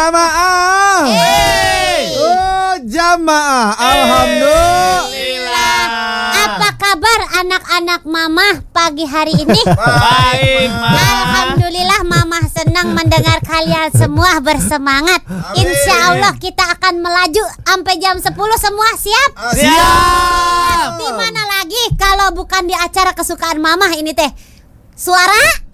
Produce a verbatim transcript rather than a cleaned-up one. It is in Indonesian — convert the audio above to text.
jamaah. Hey. Oh, jamaah. Alhamdulillah. Apa kabar anak-anak mama pagi hari ini? Baik, Ma. Alhamdulillah mama senang mendengar kalian semua bersemangat. Insya Allah kita akan melaju sampai jam sepuluh semua siap? Siap. Di mana lagi kalau bukan di acara kesukaan mama ini teh? Suara